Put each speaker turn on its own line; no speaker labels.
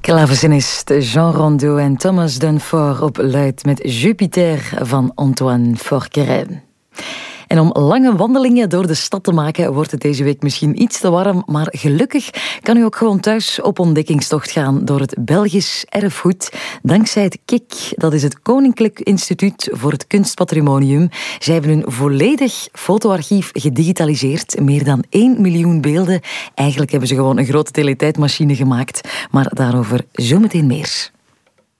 Klaverzinist Jean Rondeau en Thomas Dunford op luid met Jupiter van Antoine Forquerin. En om lange wandelingen door de stad te maken wordt het deze week misschien iets te warm, maar gelukkig kan u ook gewoon thuis op ontdekkingstocht gaan door het Belgisch erfgoed, dankzij het KIK, dat is het Koninklijk Instituut voor het Kunstpatrimonium. Zij hebben hun volledig fotoarchief gedigitaliseerd, meer dan 1 miljoen beelden. Eigenlijk hebben ze gewoon een grote teletijdmachine gemaakt, maar daarover zometeen meer.